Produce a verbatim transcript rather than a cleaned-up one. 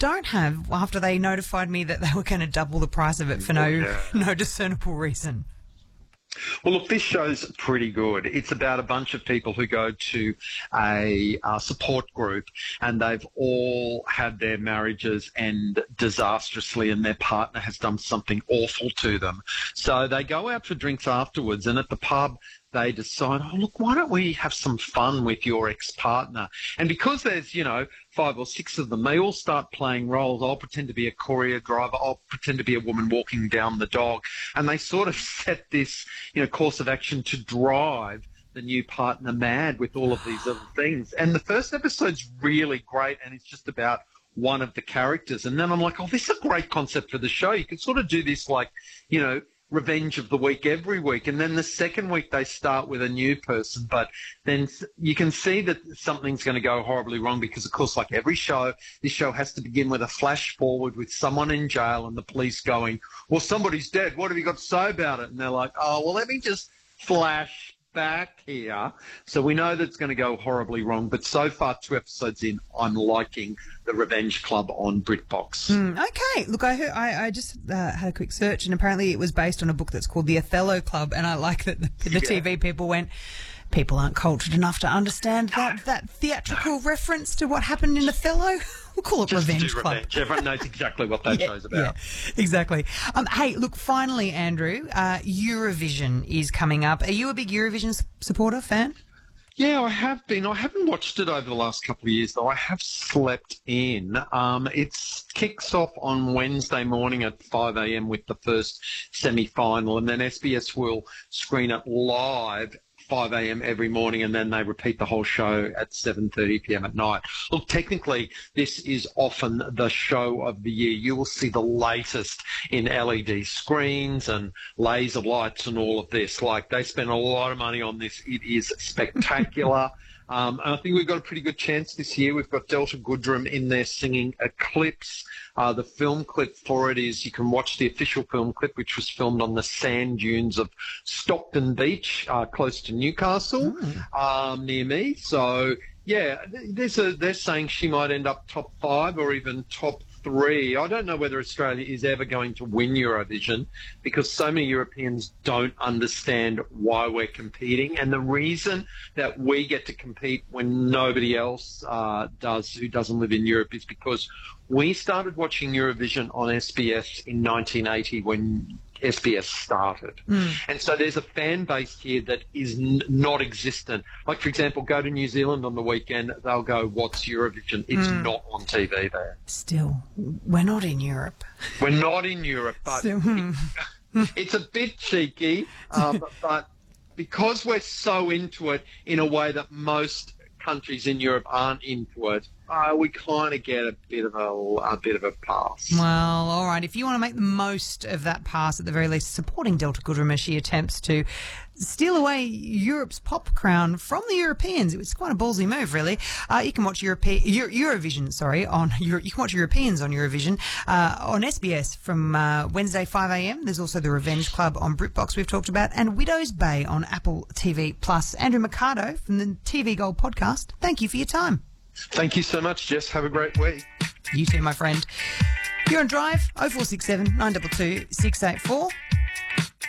don't have after they notified me that they were going to double the price of it for no Yeah. no discernible reason. Well, look, this show's pretty good. It's about a bunch of people who go to a uh, support group, and they've all had their marriages end disastrously, and their partner has done something awful to them. So they go out for drinks afterwards, and at the pub they decide, oh, look, why don't we have some fun with your ex-partner? And because there's, you know, five or six of them, they all start playing roles. I'll pretend to be a courier driver. I'll pretend to be a woman walking down the dog. And they sort of set this, you know, course of action to drive the new partner mad with all of these other things. And the first episode's really great, and it's just about one of the characters. And then I'm like, oh, this is a great concept for the show. You could sort of do this like, you know, Revenge of the Week every week, and then the second week they start with a new person, but then you can see that something's going to go horribly wrong because, of course, like every show, this show has to begin with a flash forward with someone in jail and the police going, well, somebody's dead, what have you got to say about it? And they're like, oh, well, let me just flash back here. So we know that it's going to go horribly wrong, but so far, two episodes in, I'm liking The Revenge Club on BritBox. Mm, okay. Look, I heard, I, I just uh, had a quick search, and apparently it was based on a book that's called The Othello Club, and I like that the, the Yeah. T V people went, people aren't cultured enough to understand that, that theatrical reference to what happened in Othello. We'll call it Just to Revenge do Club. Revenge. Everyone knows exactly what that Yeah, show's about. yeah, exactly. Um, hey, look, finally, Andrew, uh, Eurovision is coming up. Are you a big Eurovision s- supporter, fan? Yeah, I have been. I haven't watched it over the last couple of years, though. I have slept in. Um, it kicks off on Wednesday morning at five a.m. with the first semi-final, and then S B S will screen it live five a.m. every morning, and then they repeat the whole show at seven thirty p.m. at night. Look, technically, this is often the show of the year. You will see the latest in L E D screens and laser lights and all of this. Like, they spend a lot of money on this. It is spectacular. Um, and I think we've got a pretty good chance this year. We've got Delta Goodrem in there singing Eclipse. Uh, the film clip for it is, you can watch the official film clip, which was filmed on the sand dunes of Stockton Beach, uh, close to Newcastle, Mm. um, near me. So, yeah, there's a, they're saying she might end up top five or even top three. I don't know whether Australia is ever going to win Eurovision because so many Europeans don't understand why we're competing. And the reason that we get to compete when nobody else uh, does who doesn't live in Europe is because we started watching Eurovision on S B S in nineteen eighty when S B S started. Mm. And so there's a fan base here that is n- not existent. Like, for example, go to New Zealand on the weekend, they'll go, what's Eurovision? It's Mm. not on T V there. Still, we're not in Europe. We're not in Europe, but Still, hmm. it's a bit cheeky, um, but because we're so into it in a way that most countries in Europe aren't into it, uh, we kind of get a bit of a, a bit of a pass. Well, all right. If you want to make the most of that pass, at the very least, supporting Delta Goodrem as she attempts to steal away Europe's pop crown from the Europeans. It was quite a ballsy move, really. Uh, you can watch Europe- Euro- Eurovision, sorry, on Euro- you can watch Europeans on Eurovision uh, on S B S from uh, Wednesday five a.m. There's also the Revenge Club on BritBox we've talked about, and Widow's Bay on Apple T V Plus. Andrew Mercado from the T V Gold podcast. Thank you for your time. Thank you so much, Jess. Have a great week. You too, my friend. You're on Drive, oh four six seven, nine two two, six eight four.